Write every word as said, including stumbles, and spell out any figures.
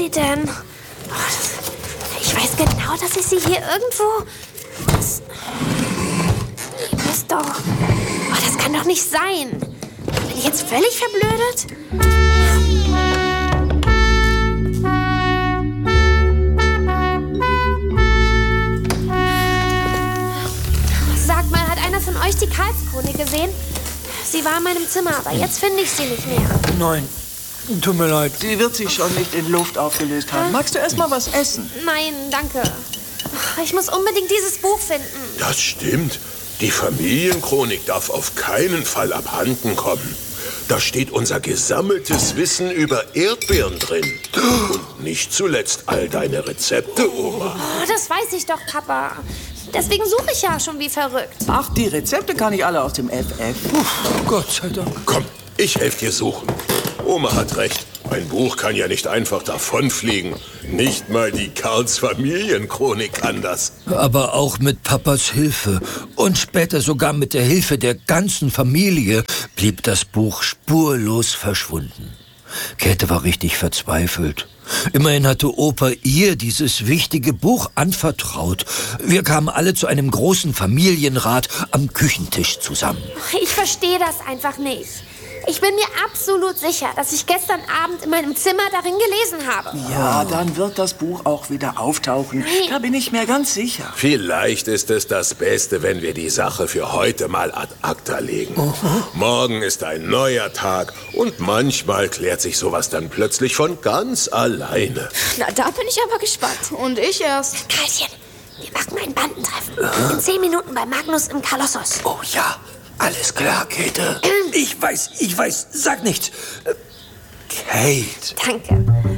sie denn? Oh, das, ich weiß genau, dass ich sie hier irgendwo... Das, das ist doch... Oh, das kann doch nicht sein. Bin ich jetzt völlig verblödet? Sag mal, hat einer von euch die Karlskrone gesehen? Sie war in meinem Zimmer, aber jetzt finde ich sie nicht mehr. Nein, tut mir leid. Sie wird sich schon nicht in Luft aufgelöst haben. Magst du erst mal was essen? Nein, danke. Ich muss unbedingt dieses Buch finden. Das stimmt. Die Familienchronik darf auf keinen Fall abhanden kommen. Da steht unser gesammeltes Wissen über Erdbeeren drin. Und nicht zuletzt all deine Rezepte, Oma. Oh, das weiß ich doch, Papa. Deswegen suche ich ja schon wie verrückt. Ach, die Rezepte kann ich alle aus dem F F. Puh, Gott sei Dank. Komm, ich helfe dir suchen. Oma hat recht. Ein Buch kann ja nicht einfach davonfliegen. Nicht mal die Karls Familienchronik kann das. Aber auch mit Papas Hilfe und später sogar mit der Hilfe der ganzen Familie blieb das Buch spurlos verschwunden. Käthe war richtig verzweifelt. Immerhin hatte Opa ihr dieses wichtige Buch anvertraut. Wir kamen alle zu einem großen Familienrat am Küchentisch zusammen. Ich verstehe das einfach nicht. Ich bin mir absolut sicher, dass ich gestern Abend in meinem Zimmer darin gelesen habe. Ja, dann wird das Buch auch wieder auftauchen. Da bin ich mir ganz sicher. Vielleicht ist es das Beste, wenn wir die Sache für heute mal ad acta legen. Uh-huh. Morgen ist ein neuer Tag und manchmal klärt sich sowas dann plötzlich von ganz alleine. Na, da bin ich aber gespannt. Und ich erst. Karlchen, wir machen ein Bandentreffen. In zehn Minuten bei Magnus im Kolossos. Oh ja, alles klar, Käthe. Ich weiß, ich weiß, sag nichts. Kate. Danke.